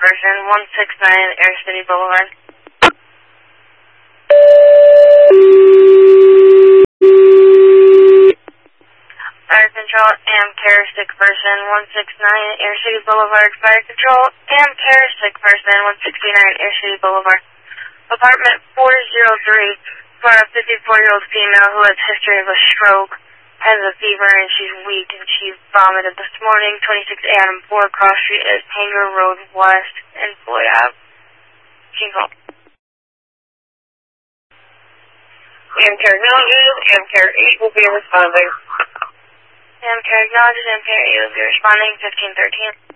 person, 169 Air City Boulevard. Fire Control, Amcare, sick person, 169 Air City Boulevard. Fire Control, Amcare, sick person, 169 Air City Boulevard. Apartment 403 for a 54-year-old female who has history of a stroke, has a fever, and she's weak, and she vomited this morning. 26 Adam 4 Cross Street at Hanger Road West in Floyd Ave. Home. Amcare acknowledges, Amcare 8 will be responding. Amcare acknowledges, Amcare 8 will be responding, 1513.